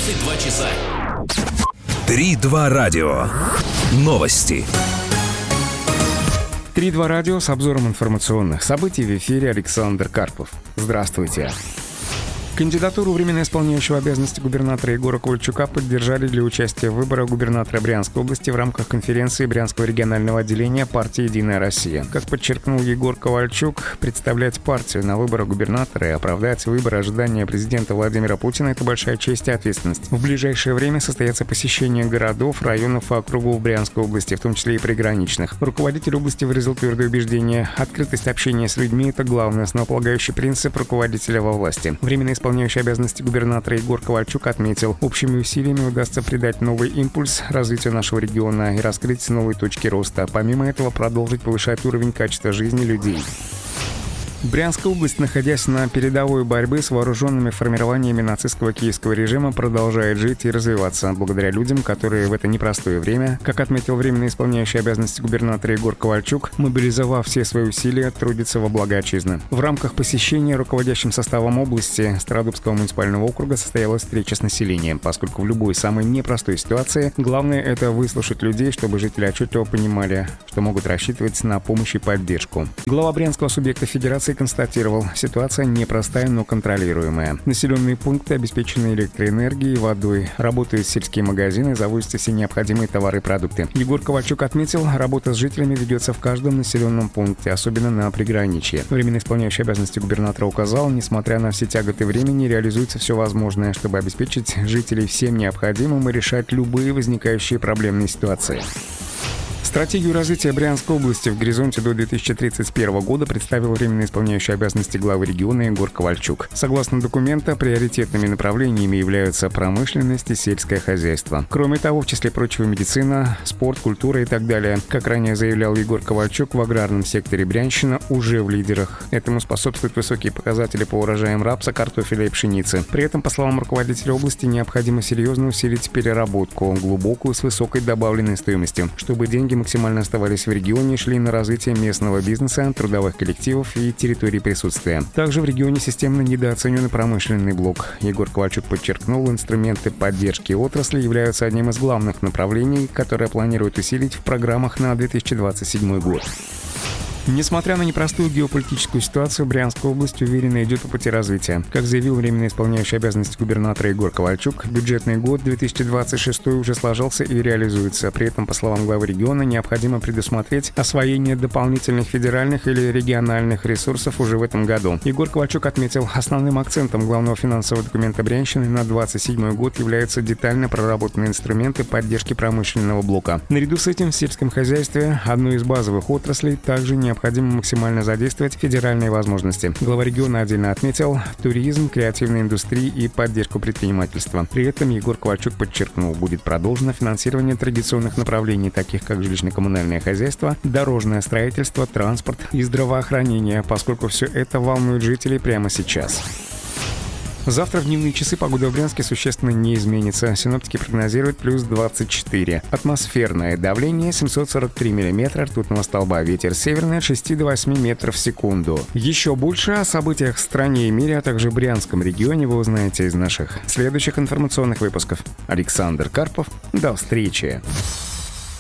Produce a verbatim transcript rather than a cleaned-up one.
двадцать два часа. три два радио. Новости. три два радио с обзором информационных событий в эфире Александр Карпов. Здравствуйте. Кандидатуру временно исполняющего обязанности губернатора Егора Ковальчука поддержали для участия в выборах губернатора Брянской области в рамках конференции Брянского регионального отделения партии «Единая Россия». Как подчеркнул Егор Ковальчук, представлять партию на выборах губернатора и оправдать выбор ожидания президента Владимира Путина – это большая честь и ответственность. В ближайшее время состоятся посещения городов, районов и округов Брянской области, в том числе и приграничных. Руководитель области выразил твердое убеждение: открытость общения с людьми – это главный основополагающий принцип руководителя во власти. Временно исполняющий обязанности губернатора Егор Ковальчук отметил, общими усилиями удастся придать новый импульс развитию нашего региона и раскрыть новые точки роста. Помимо этого, продолжить повышать уровень качества жизни людей. Брянская область, находясь на передовой борьбы с вооруженными формированиями нацистского киевского режима, продолжает жить и развиваться благодаря людям, которые в это непростое время, как отметил временно исполняющий обязанности губернатора Егор Ковальчук, мобилизовав все свои усилия, трудится во благо отчизны. В рамках посещения руководящим составом области Стародубского муниципального округа состоялась встреча с населением, поскольку в любой самой непростой ситуации главное — это выслушать людей, чтобы жители отчетливо понимали, что могут рассчитывать на помощь и поддержку. Глава брянского субъекта федерации констатировал, ситуация непростая, но контролируемая. Населенные пункты обеспечены электроэнергией, водой, работают сельские магазины, завозятся все необходимые товары и продукты. Егор Ковальчук отметил, работа с жителями ведется в каждом населенном пункте, особенно на приграничье. Временно исполняющий обязанности губернатора указал, несмотря на все тяготы времени, реализуется все возможное, чтобы обеспечить жителей всем необходимым и решать любые возникающие проблемные ситуации. Стратегию развития Брянской области в горизонте до две тысячи тридцать первого года представил временно исполняющий обязанности главы региона Егор Ковальчук. Согласно документа, приоритетными направлениями являются промышленность и сельское хозяйство. Кроме того, в числе прочего, медицина, спорт, культура и так далее. Как ранее заявлял Егор Ковальчук, в аграрном секторе Брянщина уже в лидерах. Этому способствуют высокие показатели по урожаям рапса, картофеля и пшеницы. При этом, по словам руководителя области, необходимо серьезно усилить переработку, глубокую, с высокой добавленной стоимостью, чтобы деньги максимально оставались в регионе и шли на развитие местного бизнеса, трудовых коллективов и территорий присутствия. Также в регионе системно недооценен промышленный блок. Егор Ковальчук подчеркнул, инструменты поддержки отрасли являются одним из главных направлений, которые планируют усилить в программах на две тысячи двадцать седьмой год. Несмотря на непростую геополитическую ситуацию, Брянская область уверенно идет по пути развития. Как заявил временно исполняющий обязанности губернатора Егор Ковальчук, бюджетный год две тысячи двадцать шестой уже сложился и реализуется. При этом, по словам главы региона, необходимо предусмотреть освоение дополнительных федеральных или региональных ресурсов уже в этом году. Егор Ковальчук отметил, основным акцентом главного финансового документа Брянщины на двадцать седьмой год являются детально проработанные инструменты поддержки промышленного блока. Наряду с этим в сельском хозяйстве, одной из базовых отраслей, также не необходимо максимально задействовать федеральные возможности. Глава региона отдельно отметил туризм, креативные индустрии и поддержку предпринимательства. При этом Егор Ковальчук подчеркнул, будет продолжено финансирование традиционных направлений, таких как жилищно-коммунальное хозяйство, дорожное строительство, транспорт и здравоохранение, поскольку все это волнует жителей прямо сейчас. Завтра в дневные часы погода в Брянске существенно не изменится. Синоптики прогнозируют плюс двадцать четыре. Атмосферное давление семьсот сорок три миллиметра ртутного столба. Ветер северный от шести до восьми метров в секунду. Еще больше о событиях в стране и мире, а также в Брянском регионе вы узнаете из наших следующих информационных выпусков. Александр Карпов. До встречи.